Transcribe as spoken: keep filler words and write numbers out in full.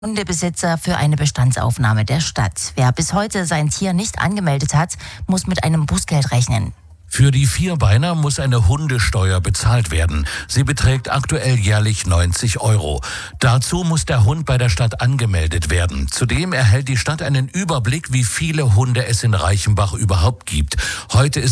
Hundebesitzer für eine Bestandsaufnahme der Stadt. Wer bis heute sein Tier nicht angemeldet hat, muss mit einem Bußgeld rechnen. Für die Vierbeiner muss eine Hundesteuer bezahlt werden. Sie beträgt aktuell jährlich neunzig Euro. Dazu muss der Hund bei der Stadt angemeldet werden. Zudem erhält die Stadt einen Überblick, wie viele Hunde es in Reichenbach überhaupt gibt. Heute ist